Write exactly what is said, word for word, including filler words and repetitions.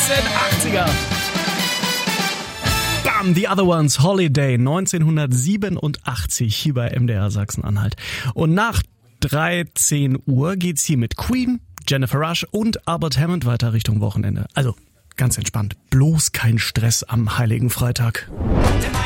sechsundachtziger. Bam, The Other Ones, Holiday, neunzehnhundertsiebenundachtzig hier bei M D R Sachsen-Anhalt. Und nach dreizehn Uhr geht's hier mit Queen, Jennifer Rush und Albert Hammond weiter Richtung Wochenende. Also ganz entspannt, bloß kein Stress am Heiligen Freitag.